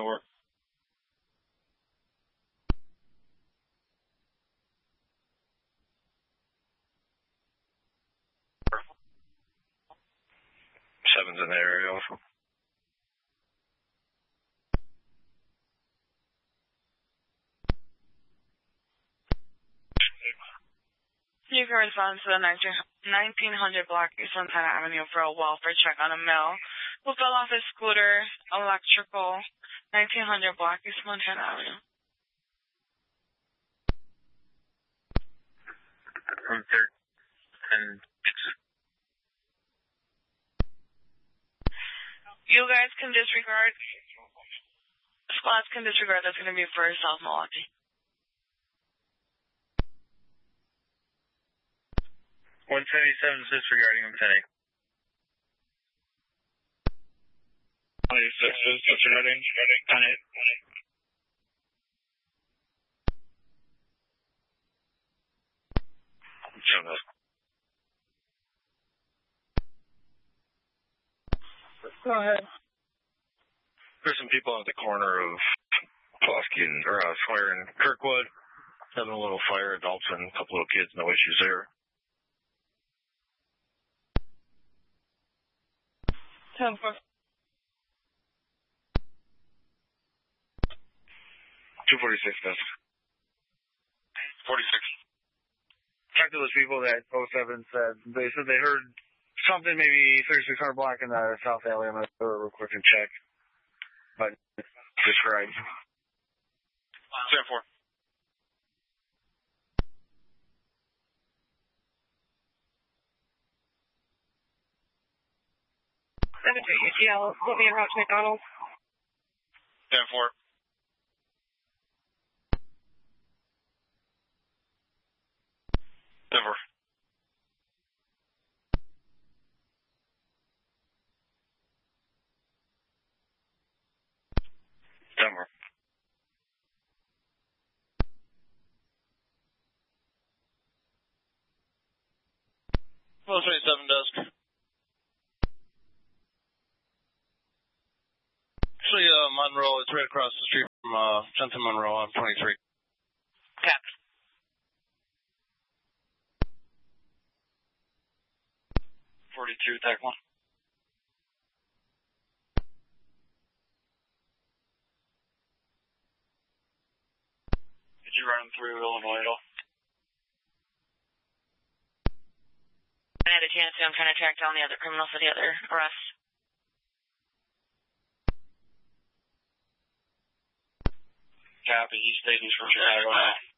over. Seven's in the area also. You can respond to the 1900 block East Montana Avenue for a welfare check on a male who fell off his scooter, electrical, 1900 block East Montana Avenue. From 13. You guys can disregard. Squads can disregard. That's going to be for South Milwaukee. 177 disregarding him today. 26 is disregarding. On it. Go ahead. There's some people at the corner of Pulaski and Sawyer and Kirkwood having a little fire. Adults and a couple little kids. No issues there. 10-4. 246 does. 46. Talked to those people that 07 said. They said they heard something, maybe 3600 block in the South Alley. I'm going to go real quick and check. But describe. 10-4. UTL, Olivia Roach McDonald. 10-4. 10-4. Denver. Well, 27 dusk. Actually, Monroe, it's right across the street from Jensen Monroe on 23. Cap. 42, tag 1. Did you run through Illinois at all? I had a chance to. I'm trying to track down the other criminals for the other arrests. Copy. He stayed in Chicago now.